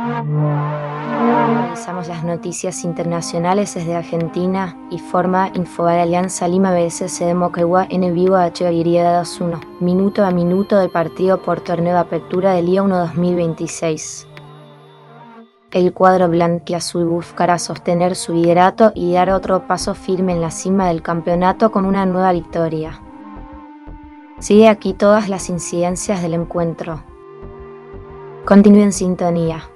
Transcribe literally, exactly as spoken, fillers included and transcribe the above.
Revisamos las noticias internacionales desde Argentina y forma Infobae Alianza Lima B S C de Moquegua en vivo H Y dos uno, minuto a minuto del partido por torneo de apertura del I A uno dos mil veintiséis. El cuadro blanquiazul buscará sostener su liderato y dar otro paso firme en la cima del campeonato con una nueva victoria. Sigue aquí todas las incidencias del encuentro. Continúe en sintonía.